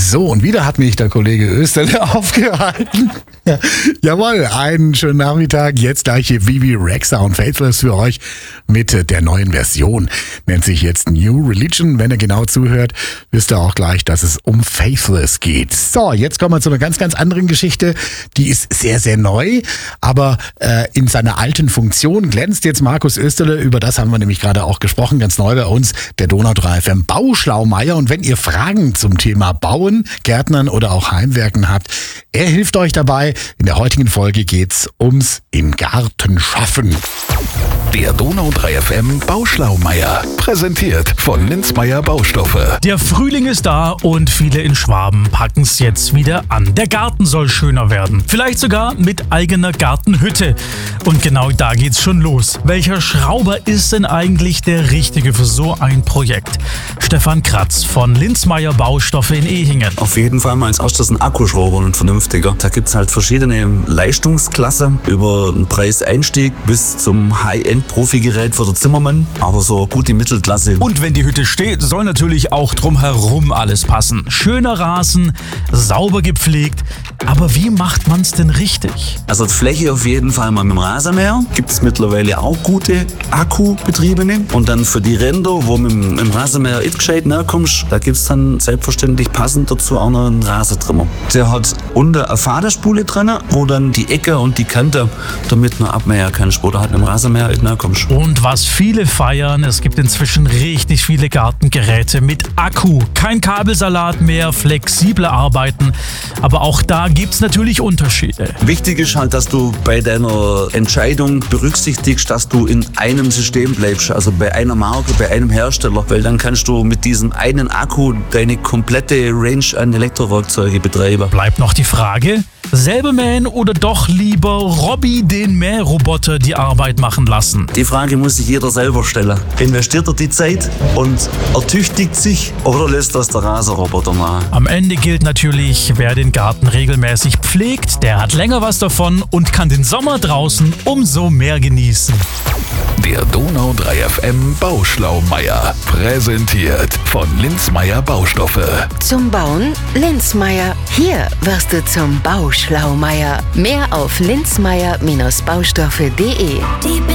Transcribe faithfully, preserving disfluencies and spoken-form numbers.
So, und wieder hat mich der Kollege Österle aufgehalten. Ja, jawohl, einen schönen Nachmittag. Jetzt gleich hier Vivi Rexa und Faithless für euch mit der neuen Version. Nennt sich jetzt New Religion. Wenn ihr genau zuhört, wisst ihr auch gleich, dass es um Faithless geht. So, jetzt kommen wir zu einer ganz, ganz anderen Geschichte. Die ist sehr, sehr neu, aber äh, in seiner alten Funktion glänzt jetzt Markus Österle. Über das haben wir nämlich gerade auch gesprochen. Ganz neu bei uns, der Donau drei F M Bauschlaumeier. Und wenn ihr Fragen zum Thema Bauen, Gärtnern oder auch Heimwerken habt, er hilft euch dabei. In der heutigen Folge geht's ums im Garten schaffen. Der Donau drei F M Bauschlaumeier, präsentiert von Linzmeier Baustoffe. Der Frühling ist da und viele in Schwaben packen es jetzt wieder an. Der Garten soll schöner werden, vielleicht sogar mit eigener Gartenhütte. Und genau da geht's schon los. Welcher Schrauber ist denn eigentlich der Richtige für so ein Projekt? Stefan Kratz von Linzmeier Baustoffe in Ehingen. Auf jeden Fall mal als erstes ein Akkuschrauber, ein vernünftiger. Da gibt's halt verschiedene Leistungsklassen, über den Preiseinstieg bis zum High-End-Profi-Gerät für den Zimmermann, aber so gut die Mittelklasse. Und wenn die Hütte steht, soll natürlich auch drumherum alles passen. Schöner Rasen, sauber gepflegt. Aber wie macht man's denn richtig? Also die Fläche auf jeden Fall mal mit dem Rasenmäher. Gibt's mittlerweile auch gute Akkubetriebene. Und dann für die Ränder, wo mit dem, mit dem Rasenmäher nicht gescheit näher kommst, da gibt's dann selbstverständlich passend dazu auch noch einen Rasentrimmer. Der hat unten eine Fadenspule drin, wo dann die Ecke und die Kante damit noch abmähen kannst, wo du halt mit dem Rasenmäher nicht näher kommst. Und was viele feiern, es gibt inzwischen richtig viele Gartengeräte mit Akku. Kein Kabelsalat mehr, flexible Arbeiten. Aber auch da gibt's natürlich Unterschiede. Wichtig ist halt, dass du bei deiner Entscheidung berücksichtigst, dass du in einem System bleibst, also bei einer Marke, bei einem Hersteller, weil dann kannst du mit diesem einen Akku deine komplette Range an Elektrowerkzeuge betreiben. Bleibt noch die Frage, selber mähen oder doch lieber Robby den Mähroboter die Arbeit machen lassen? Die Frage muss sich jeder selber stellen. Investiert er die Zeit und ertüchtigt sich oder lässt das der Rasenroboter machen? Am Ende gilt natürlich, wer den Garten regelmäßig pflegt, der hat länger was davon und kann den Sommer draußen umso mehr genießen. Der Donau drei F M Bauschlaumeier, präsentiert von Linzmeier Baustoffe. Zum Bauen Linzmeier. Hier wirst du zum Bauschlaumeier. Mehr auf linzmeier Baustoffe punkt de.